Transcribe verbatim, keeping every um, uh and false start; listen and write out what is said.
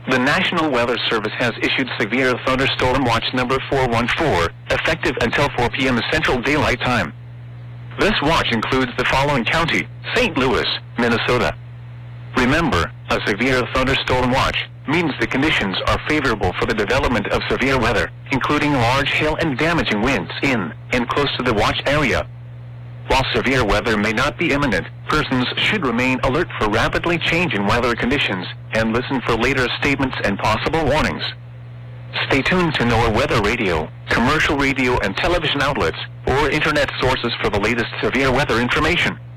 The National Weather Service has issued severe thunderstorm watch number four one four, effective until four p m Central Daylight Time. This watch includes the following county: Saint Louis, Minnesota. Remember, a severe thunderstorm watch means the conditions are favorable for the development of severe weather, including large hail and damaging winds in and close to the watch area. While severe weather may not be imminent, persons should remain alert for rapidly changing weather conditions and listen for later statements and possible warnings. Stay tuned to NOAA Weather Radio, commercial radio and television outlets, or internet sources for the latest severe weather information.